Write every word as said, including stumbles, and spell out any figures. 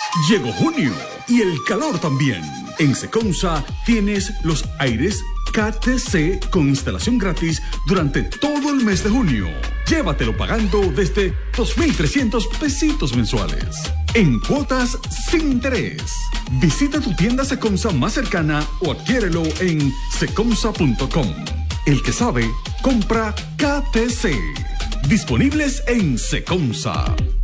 Llegó junio y el calor también. En Secomsa tienes los aires K T C con instalación gratis durante todo el mes de junio. Llévatelo pagando desde dos mil trescientos pesitos mensuales. En cuotas sin interés. Visita tu tienda Secomsa más cercana o adquiérelo en secomsa punto com. El que sabe, compra K T C. Disponibles en Secomsa.